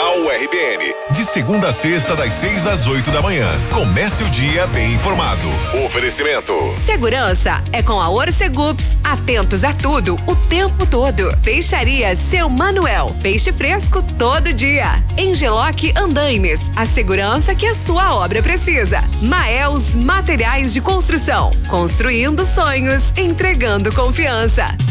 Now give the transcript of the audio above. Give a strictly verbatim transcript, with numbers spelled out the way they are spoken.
Jornal U R B N. De segunda a sexta, das seis às oito da manhã. Comece o dia bem informado. Oferecimento. Segurança é com a Orcegups. Atentos a tudo, o tempo todo. Peixaria Seu Manuel. Peixe fresco todo dia. Engeloc Andaimes. A segurança que a sua obra precisa. Maels Materiais de Construção. Construindo sonhos, entregando confiança.